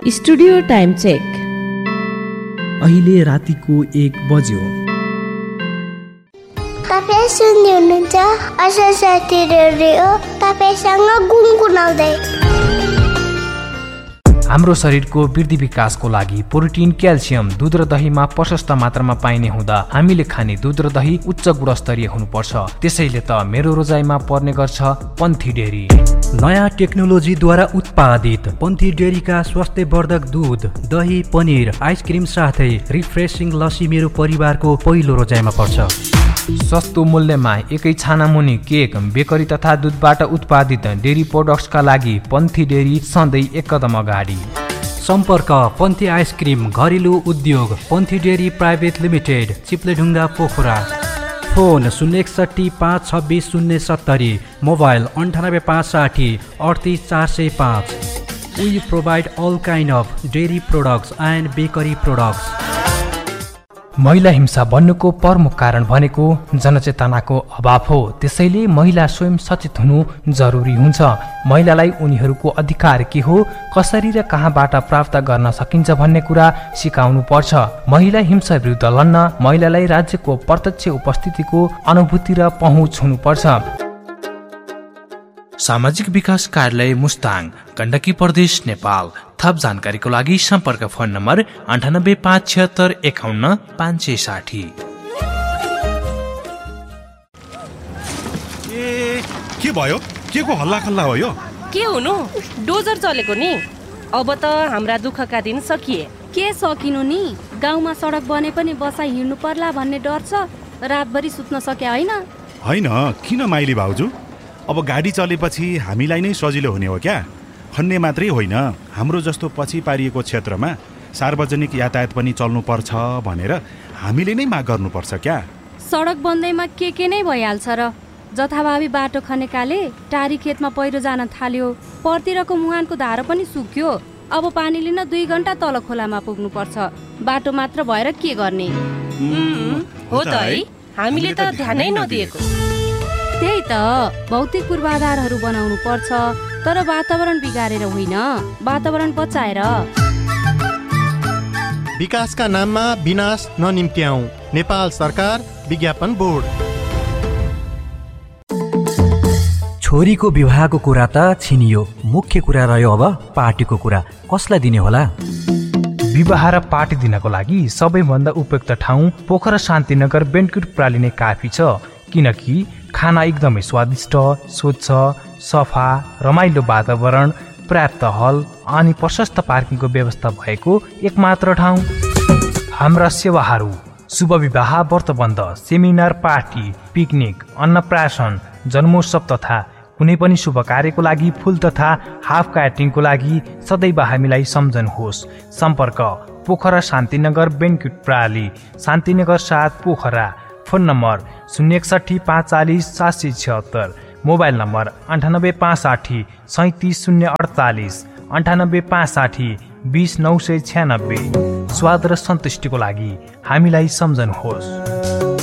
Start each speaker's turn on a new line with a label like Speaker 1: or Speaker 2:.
Speaker 1: Studio time check.
Speaker 2: अहिले रातिको 1 बज्यो।
Speaker 3: तपाईँ सुन्दै हुनुहुन्छ आशा साथी रेडियो, तपाईसँग गुनगुनाउँदै।
Speaker 4: हाम्रो शरीरको वृद्धि विकासको लागि प्रोटिन, क्याल्सियम दूध र दहीमा प्रशस्त मात्रामा पाइने हुँदा हामीले खाने दूध र दही उच्च गुणस्तरीय हुनुपर्छ। त्यसैले त मेरो रोजाइमा पर्ने गर्छ पन्थी डेरी।
Speaker 5: नयाँ टेक्नोलोजीद्वारा उत्पादित पन्थी डेरीका स्वास्थ्यवर्धक दूध, दही, पनिर, आइसक्रिम साथै रिफ्रेसिङ लस्सी मेरो परिवारको पहिलो रोजाइमा पर्छ।
Speaker 4: सस्तो मूल्यमा एकै छानामुनि केक, बेकरी तथा दूधबाट उत्पादित डेरी प्रोडक्ट्सका लागि पन्थी डेरी सधैँ एक कदम अगाडि।
Speaker 5: सम्पर्क पन्थी आइसक्रिम घरेलु उद्योग पन्थी dairy private limited, चिप्लेढुङ्गा, Pokhara. Phone 061 526 070, mobile 98 560 38 405। We provide all kind of dairy products and bakery products.
Speaker 4: महिला हिंसा बन्नुको प्रमुख कारण भनेको जनचेतनाको अभाव हो। त्यसैले महिला स्वयं सचेत हुनु जरुरी हुन्छ। महिलालाई उनीहरूको अधिकार के हो, कसरी र कहाँबाट प्राप्त गर्न सकिन्छ भन्ने कुरा सिकाउनु पर्छ। महिला हिंसा विरुद्ध लड्न महिलालाई राज्यको प्रत्यक्ष उपस्थितिको अनुभूति र पहुँच हुनुपर्छ। सामाजिक विकास कार्यालय मुस्ताङ, गण्डकी प्रदेश, नेपाल। थप जानकारीको लागि सम्पर्क फोन नम्बर 98 576 51 560।
Speaker 6: के भयो? के को हल्ला खल्ला हो यो?
Speaker 7: के हुनु, डोजर चलेको नि। अब त हाम्रा दुःखका दिन सकिए।
Speaker 8: के सकिनु नि, गाउँमा सडक बने पनि बसाइ हिँड्नु पर्ला भन्ने डर छ। रातभरि सुत्न सके होइन?
Speaker 6: होइन, किन माइली भाउजू? अब गाडी चलेपछि हामीलाई नै सजिलो हुने हो क्या? खन्ने मात्रै होइन, हाम्रो जस्तो पछि पारिएको क्षेत्रमा सार्वजनिक यातायात पनि चल्नुपर्छ भनेर हामीले नै माग गर्नुपर्छ क्या?
Speaker 8: सडक बन्दैमा के नै भइहाल्छ र। जथाभावी बाटो खनेकाले टारी खेतमा पहिरो जान थाल्यो, परतिरको मुहानको धारो पनि सुक्यो। अब पानी लिन 2 घण्टा तल खोलामा पुग्नुपर्छ। बाटो मात्र भएर के गर्ने?
Speaker 7: हो त है, हामीले त ध्यानै नदिएको।
Speaker 8: त्यही त, भौतिक पूर्वाधारहरू बनाउनु पर्छ, तर वातावरण बिगारेर होइन, वातावरण बचाएर।
Speaker 9: विकासका नाममा विनाश ननिम्त्याऊ। नेपाल सरकार, विज्ञापन बोर्ड।
Speaker 5: छोरीको विवाहको कुरा त छिनियो, मुख्य कुरा रह्यो अब पार्टीको कुरा। कसलाई दिने होला?
Speaker 4: विवाह र पार्टी दिनको लागि सबैभन्दा उपयुक्त ठाउँ पोखरा शान्तिनगर बेन्क्वेट प्रणाली नै काफी छ। किनकि खाना एकदमै स्वादिष्ट, स्वच्छ, सफा, रमाइलो वातावरण, पर्याप्त हल अनि प्रशस्त पार्किङको व्यवस्था भएको एकमात्र ठाउँ। हाम्रा सेवाहरू शुभ विवाह, व्रतबन्ध, सेमिनार, पार्टी, पिकनिक, अन्नप्राशन, जन्मोत्सव तथा कुनै पनि शुभ कार्यको लागि फुल तथा हाफ क्याटरिङको लागि सदैव हामीलाई सम्झनुहोस्। सम्पर्क पोखरा शान्तिनगर बेन्क्वेट प्रणाली, Shantinagar 7, Pokhara. Phone number 061 540 776, mobile number 98 560 37 048, 98 560 20 996। स्वाद र सन्तुष्टिको लागि हामीलाई सम्झनुहोस्।